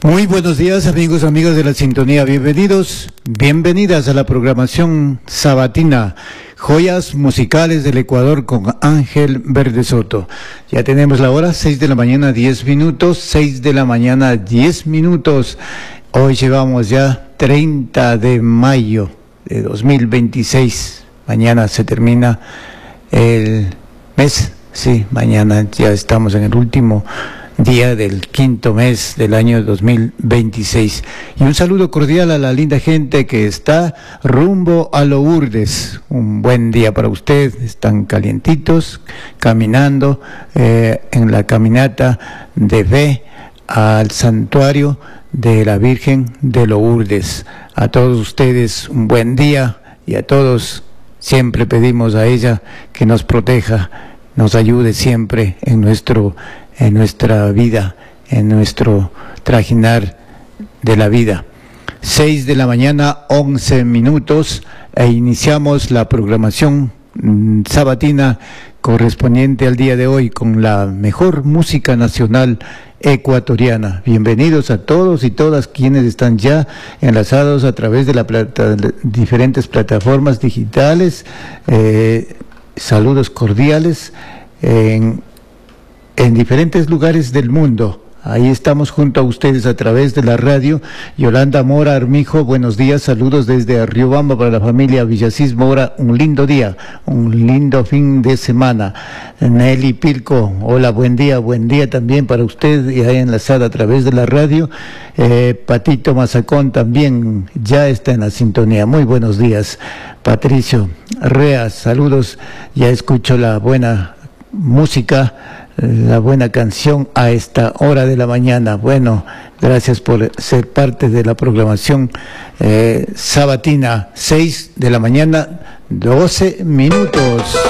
Muy buenos días, amigos, amigas de la sintonía. Bienvenidos, bienvenidas a la programación sabatina, Joyas Musicales del Ecuador con Ángel Verde Soto. Ya tenemos la hora, 6 de la mañana, 10 minutos, 6 de la mañana, 10 minutos. Hoy llevamos ya 30 de mayo de 2026. Mañana se termina el mes. Sí, mañana ya estamos en el último día del quinto mes del año 2026. Y un saludo cordial a la linda gente que está rumbo a Lourdes. Un buen día para usted. Están calientitos, caminando en la caminata de fe al santuario de la Virgen de Lourdes. A todos ustedes un buen día, y a todos siempre pedimos a ella que nos proteja, nos ayude siempre en nuestra vida, en nuestro trajinar de la vida. 6 de la mañana, 11 minutos, e iniciamos la programación sabatina correspondiente al día de hoy con la mejor música nacional ecuatoriana. Bienvenidos a todos y todas quienes están ya enlazados a través de diferentes plataformas digitales. Saludos cordiales en diferentes lugares del mundo. Ahí estamos junto a ustedes a través de la radio. Yolanda Mora Armijo, buenos días, saludos desde Riobamba para la familia Villasís Mora, un lindo día, un lindo fin de semana. Nelly Pilco, hola, buen día también para usted, y ahí enlazada a través de la radio. Patito Mazacón también ya está en la sintonía, muy buenos días. Patricio Reas, saludos, ya escucho la buena música, la buena canción a esta hora de la mañana. Bueno, gracias por ser parte de la programación sabatina. 6 de la mañana, 12 minutos.